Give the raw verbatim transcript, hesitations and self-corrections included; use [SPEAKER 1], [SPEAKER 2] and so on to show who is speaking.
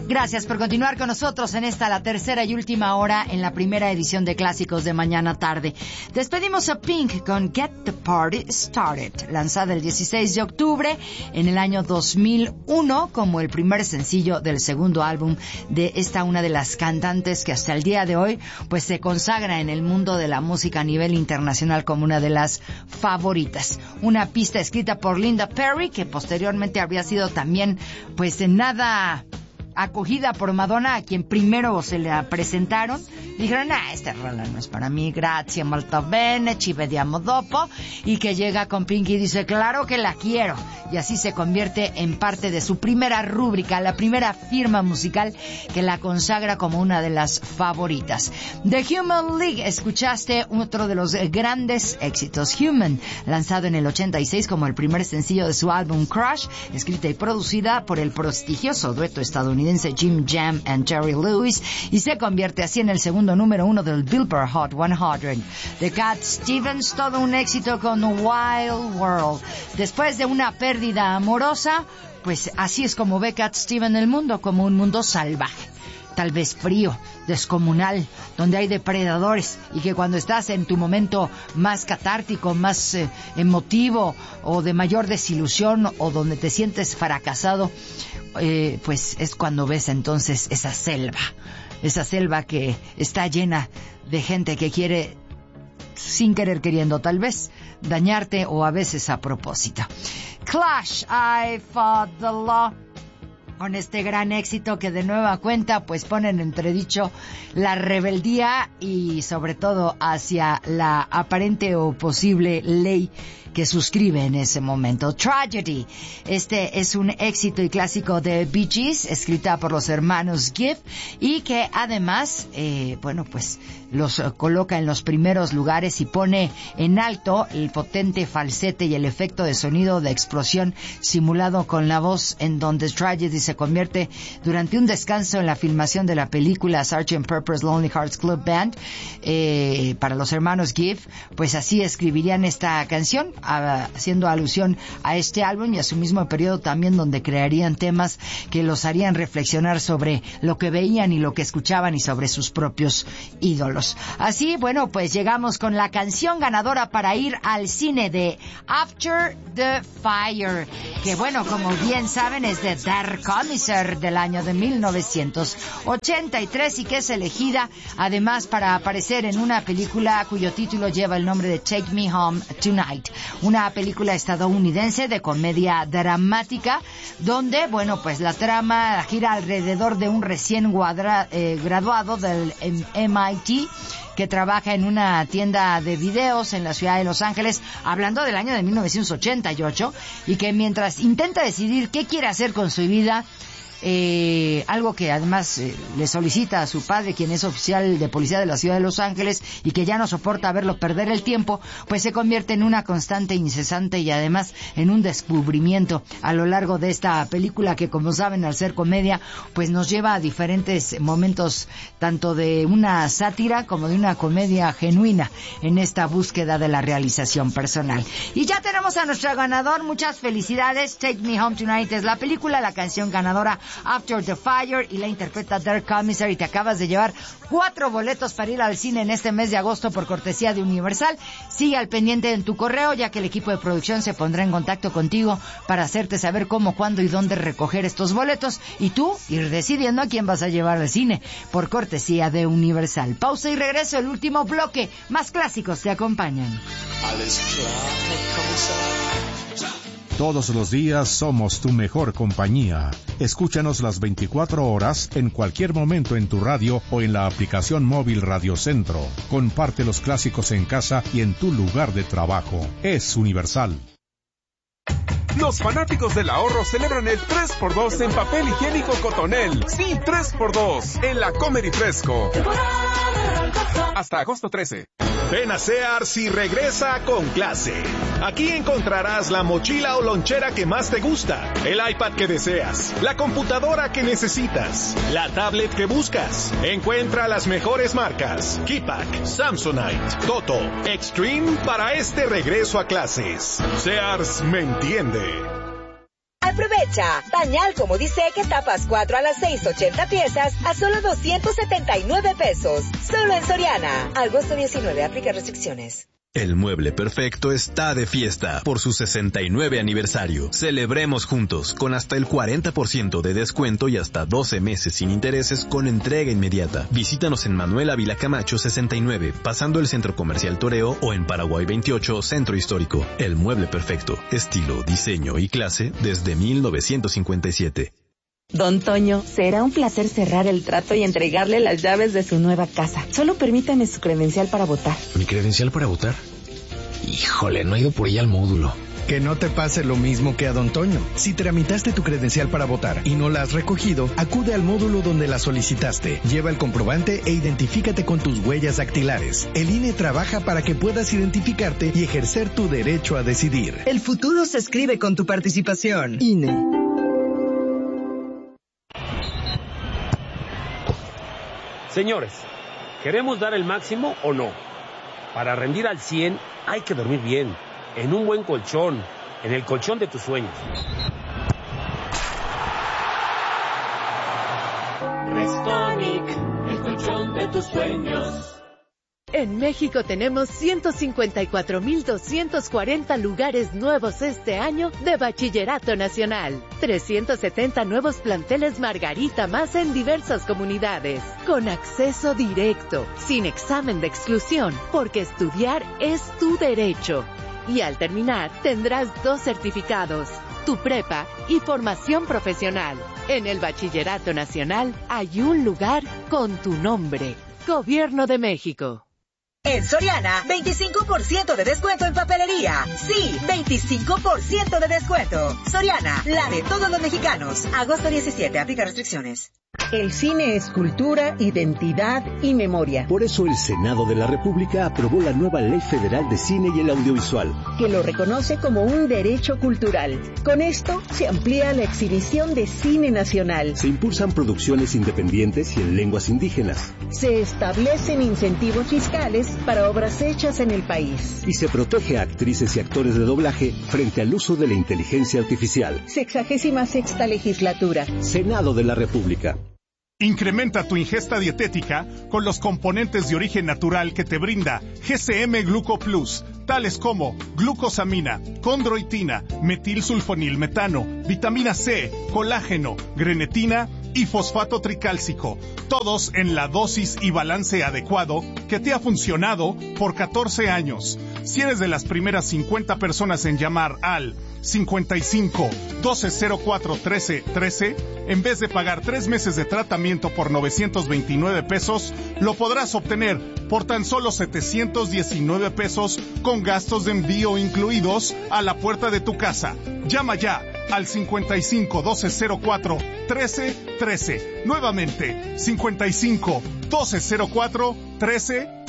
[SPEAKER 1] Gracias por continuar con nosotros en esta, la tercera y última hora en la primera edición de Clásicos de Mañana Tarde. Despedimos a Pink con Get the Party Started, lanzada el dieciséis de octubre en el año dos mil uno como el primer sencillo del segundo álbum de esta, una de las cantantes que hasta el día de hoy pues se consagra en el mundo de la música a nivel internacional como una de las favoritas. Una pista escrita por Linda Perry, que posteriormente habría sido también pues de nada acogida por Madonna, a quien primero se la presentaron. Dijeron, ah, esta rola no es para mí, grazie molto bene, ci vediamo dopo. Y que llega con Pink y dice, claro que la quiero. Y así se convierte en parte de su primera rúbrica, la primera firma musical que la consagra como una de las favoritas. The Human League, escuchaste otro de los grandes éxitos, Human, lanzado en el ochenta y seis como el primer sencillo de su álbum Crush, escrita y producida por el prestigioso dueto estadounidense Jim Jam and Jerry Lewis, y se convierte así en el segundo número uno del Billboard Hot cien. The Cat Stevens, todo un éxito con Wild World. Después de una pérdida amorosa, pues así es como ve Cat Stevens el mundo, como un mundo salvaje, tal vez frío, descomunal, donde hay depredadores, y que cuando estás en tu momento más catártico, más eh, emotivo, o de mayor desilusión, o donde te sientes fracasado, eh, pues es cuando ves entonces esa selva, esa selva que está llena de gente que quiere, sin querer queriendo tal vez, dañarte, o a veces a propósito. Clash, I Fought the Law, con este gran éxito que de nueva cuenta pues pone en entredicho la rebeldía y sobre todo hacia la aparente o posible ley que suscribe en ese momento. Tragedy, este es un éxito y clásico de Bee Gees, escrita por los hermanos Gibb, y que además, eh, bueno, pues los coloca en los primeros lugares y pone en alto el potente falsete y el efecto de sonido de explosión simulado con la voz, en donde Tragedy se convierte durante un descanso en la filmación de la película sergeant Pepper's Lonely Hearts Club Band, eh, para los hermanos Gibb. Pues así escribirían esta canción, haciendo alusión a este álbum y a su mismo periodo también, donde crearían temas que los harían reflexionar sobre lo que veían y lo que escuchaban y sobre sus propios ídolos. Así, bueno, pues llegamos con la canción ganadora para ir al cine de After the Fire, que bueno, como bien saben, es de Der Kommissar del año de mil novecientos ochenta y tres, y que es elegida además para aparecer en una película cuyo título lleva el nombre de Take Me Home Tonight, una película estadounidense de comedia dramática, donde, bueno, pues la trama gira alrededor de un recién guadra, eh, graduado del M I T que trabaja en una tienda de videos en la ciudad de Los Ángeles, hablando del año de mil novecientos ochenta y ocho, y que mientras intenta decidir qué quiere hacer con su vida, Eh, algo que además eh, le solicita a su padre, quien es oficial de policía de la ciudad de Los Ángeles, y que ya no soporta verlo perder el tiempo, pues se convierte en una constante incesante y además en un descubrimiento a lo largo de esta película, que, como saben, al ser comedia, pues nos lleva a diferentes momentos, tanto de una sátira como de una comedia genuina, en esta búsqueda de la realización personal. Y ya tenemos a nuestro ganador, muchas felicidades. Take Me Home Tonight es la película, la canción ganadora After the Fire, y la interpreta Der Kommissar, y te acabas de llevar cuatro boletos para ir al cine en este mes de agosto por cortesía de Universal. Sigue al pendiente en tu correo, ya que el equipo de producción se pondrá en contacto contigo para hacerte saber cómo, cuándo y dónde recoger estos boletos, y tú ir decidiendo a quién vas a llevar al cine por cortesía de Universal. Pausa y regreso, el último bloque. Más clásicos te acompañan.
[SPEAKER 2] Todos los días somos tu mejor compañía. Escúchanos las veinticuatro horas, en cualquier momento en tu radio o en la aplicación móvil Radio Centro. Comparte los clásicos en casa y en tu lugar de trabajo. Es Universal.
[SPEAKER 3] Los fanáticos del ahorro celebran el tres por dos en papel higiénico Cotonel. Sí, tres por dos en la Comer y Fresco. Hasta agosto trece.
[SPEAKER 4] Ven a Sears y regresa con clase. Aquí encontrarás la mochila o lonchera que más te gusta, el iPad que deseas, la computadora que necesitas, la tablet que buscas. Encuentra las mejores marcas: Keypack, Samsonite, Toto, Extreme para este regreso a clases. Sears me entiende.
[SPEAKER 5] Aprovecha Aprovecha. Pañal como dice que tapas cuatro a las seis, ochenta piezas a solo doscientos setenta y nueve pesos. Solo en Soriana. Agosto diecinueve, aplica restricciones.
[SPEAKER 6] El Mueble Perfecto está de fiesta por su sesenta y nueve aniversario. Celebremos juntos con hasta el cuarenta por ciento de descuento y hasta doce meses sin intereses con entrega inmediata. Visítanos en Manuel Ávila Camacho sesenta y nueve, pasando el Centro Comercial Toreo, o en Paraguay veintiocho, Centro Histórico. El Mueble Perfecto, estilo, diseño y clase desde mil novecientos cincuenta y siete.
[SPEAKER 7] Don Toño, será un placer cerrar el trato y entregarle las llaves de su nueva casa. Solo permítame su credencial para votar.
[SPEAKER 8] ¿Mi credencial para votar? Híjole, no he ido por ella al módulo.
[SPEAKER 9] Que no te pase lo mismo que a Don Toño. Si tramitaste tu credencial para votar y no la has recogido, acude al módulo donde la solicitaste. Lleva el comprobante e identifícate con tus huellas dactilares. El I N E trabaja para que puedas identificarte y ejercer tu derecho a decidir.
[SPEAKER 10] El futuro se escribe con tu participación. I N E.
[SPEAKER 11] Señores, ¿queremos dar el máximo o no? Para rendir al cien hay que dormir bien, en un buen colchón, en el colchón de tus sueños.
[SPEAKER 12] Restonic, el colchón de tus sueños.
[SPEAKER 13] En México tenemos ciento cincuenta y cuatro mil doscientos cuarenta lugares nuevos este año de Bachillerato Nacional. trescientos setenta nuevos planteles Margarita más en diversas comunidades. Con acceso directo, sin examen de exclusión, porque estudiar es tu derecho. Y al terminar, tendrás dos certificados, tu prepa y formación profesional. En el Bachillerato Nacional hay un lugar con tu nombre. Gobierno de México.
[SPEAKER 5] En Soriana, veinticinco por ciento de descuento en papelería. Sí, veinticinco por ciento de descuento. Soriana, la de todos los mexicanos. Agosto diecisiete, aplica restricciones.
[SPEAKER 14] El cine es cultura, identidad y memoria.
[SPEAKER 15] Por eso el Senado de la República aprobó la nueva Ley Federal de Cine y el Audiovisual,
[SPEAKER 14] que lo reconoce como un derecho cultural. Con esto se amplía la exhibición de cine nacional.
[SPEAKER 15] Se impulsan producciones independientes y en lenguas indígenas.
[SPEAKER 14] Se establecen incentivos fiscales para obras hechas en el país.
[SPEAKER 15] Y se protege a actrices y actores de doblaje frente al uso de la inteligencia artificial.
[SPEAKER 14] Sexagésima sexta legislatura.
[SPEAKER 15] Senado de la República.
[SPEAKER 16] Incrementa tu ingesta dietética con los componentes de origen natural que te brinda G C M Gluco Plus, tales como glucosamina, condroitina, metilsulfonilmetano, vitamina C, colágeno, grenetina y fosfato tricálcico, todos en la dosis y balance adecuado que te ha funcionado por catorce años. Si eres de las primeras cincuenta personas en llamar al cincuenta y cinco, doce cero cuatro, trece, trece, en vez de pagar tres meses de tratamiento por novecientos veintinueve pesos, lo podrás obtener por tan solo setecientos diecinueve pesos con gastos de envío incluidos a la puerta de tu casa. Llama ya al cincuenta y cinco, doce cero cuatro, trece, trece. Nuevamente, cincuenta y cinco, doce cero cuatro, trece, trece.